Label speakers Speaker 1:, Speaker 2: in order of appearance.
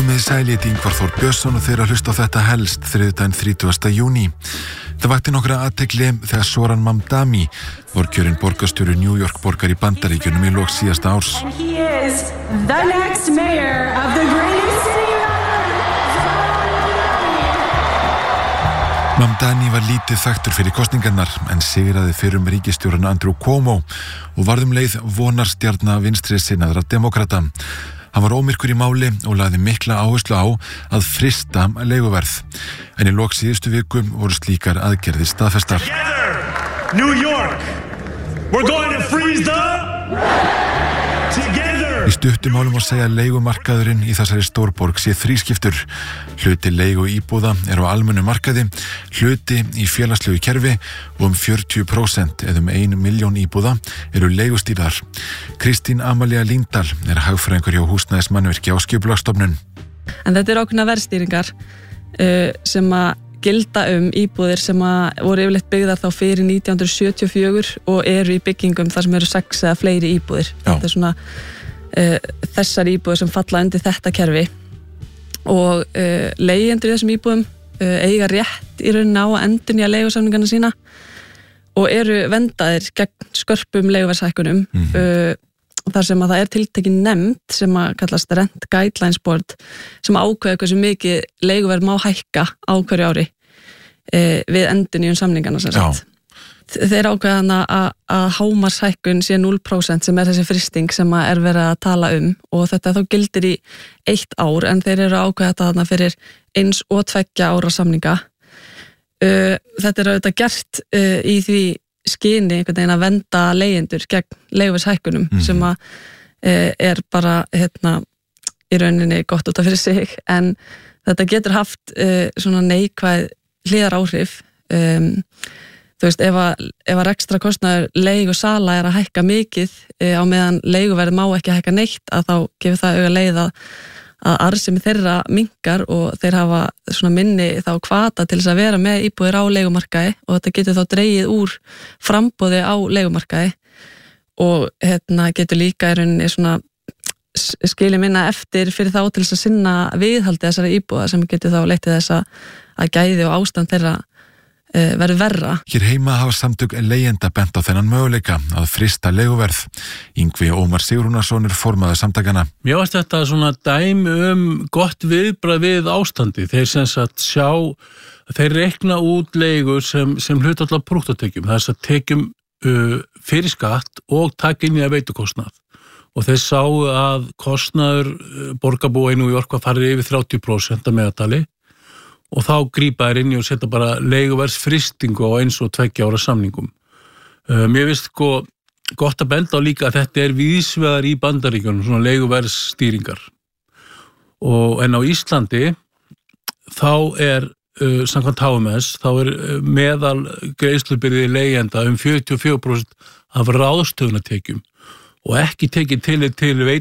Speaker 1: Komið sæl, ég heiti Ingvar Þór Björnsson og þeir að hlusta á þetta helst þriðjudaginn 30. júní. Það vakti nokkra athygli þegar Zoran Mamdani var kjörinn borgarstjóri New York borgar í Bandaríkjunum í lok síðasta árs.
Speaker 2: And he is the next mayor of the greatest city
Speaker 1: Mamdani var lítið þekktur fyrir kosningarnar en sigraði fyrrum ríkisstjóran Andrew Cuomo og varð leið vonarstjarna vinstri sinnaðra demokrata. Hann var ómyrkur í máli og lagði mikla áherslu á að frysta leiguverð. En í lok síðustu viku voru slíkar aðgerðir staðfestar.
Speaker 3: Together, New York, we're going to freeze together.
Speaker 1: Í stuttum málum að segja að leigumarkaðurinn í þessari stórborg sé þrískiptur. Hluti leigu íbúða á almennu markaði, hluti í félagslegu kerfi og 40% eða 1 milljón íbúða eru leigustýrðar. Kristín Amalia Líndal hagfræðingur hjá Húsnæðismannvirki á Skipulagsstofnun.
Speaker 4: En þetta eru verðstýringar sem að gilda íbúðir sem að voru yfirleitt byggðar þá fyrir 1974 og eru í byggingum þar sem eru 6 eða fleiri íbúðir.
Speaker 1: Já.
Speaker 4: Þetta svona þessar íbúðir sem falla undir þetta kerfi og leigjendur í þessum íbúðum eiga rétt í rauninni á að endurnýja leigusamningana sína og eru verndaðir gegn skörpum leiguverðshækkunum þar sem að það tiltekin nefnd sem að kallast Rent Guidelines Board sem ákveður hversu mikið leiguverð má hækka á hverju ári við endurnýjun samningana sem sagt. Þeir ákveða að hámarkshækkun sé 0% sem þessi frysting sem að verið að tala og þetta þá gildir í 1 ár en þeir eru ákveða þetta fyrir 1 og 2 ára samninga. Þetta auðvitað gert í því skyni einhvern veginn að vernda leigjendur gegn leiguverðshækkunum sem að bara í rauninni gott út af fyrir sig en þetta getur haft svona neikvæð hliðaráhrif. Þú veist, ef að rekstra kostnaður leigu sala að hækka mikið á meðan leiguverð má ekki hækka neitt að þá gefur það auga leið að arðsemi þeirra minnkar og þeir hafa svona minni þá hvata til þess að vera með íbúðir á leigumarkaði og þetta getur þá dregið úr framboði á leigumarkaði og getur líka í rauninni svona skilið minna eftir fyrir þá til þess að sinna viðhaldi þessara íbúða sem getur þá leitt til þess að gæði og ástand þeirra verður verra.
Speaker 1: Hér heima hafa samtök leigjenda bent á þennan möguleika að frysta leiguverð. Yngvi Ómar Sigrúnarsson formaður samtakana.
Speaker 5: Mér varst þetta svona dæmi gott viðbragð við ástandi. Þeir sem sagt þeir reikna út leigur sem hlutfall af brúttótekjum. Það að tekjum fyrir skatt og taka inn í að veitukostnað. Og þeir sáu að kostnaður borgarbúa í New York var farið yfir 30% að meðaltali. Og þá grípa þær inn í og setja bara leiguverðsfrystingu á 1 og 2 ára samningum. Mér finnst gott að benda á líka að þetta víðsvegar í Bandaríkjunum, svona leiguverðsstýringar. En á Íslandi þá samkvæmt HMS, þá meðal greiðslubyrði leigjenda 44% af ráðstöfunartekjum og ekki tekið tillit til